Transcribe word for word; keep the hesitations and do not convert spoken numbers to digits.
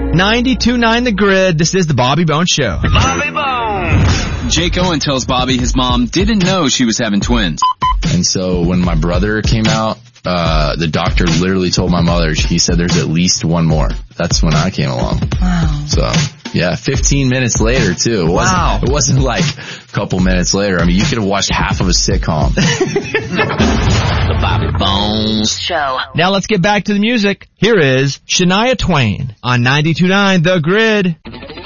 ninety-two point nine The Grid. This is the Bobby Bones Show. Bobby Bones! Jake Owen tells Bobby his mom didn't know she was having twins. And so when my brother came out, uh, the doctor literally told my mother, he said there's at least one more. That's when I came along. Wow. So, yeah, fifteen minutes later, too. It wasn't, wow. It wasn't like a couple minutes later. I mean, you could have watched half of a sitcom. The Bobby Bones Show. Now let's get back to the music. Here is Shania Twain on ninety-two point nine The Grid.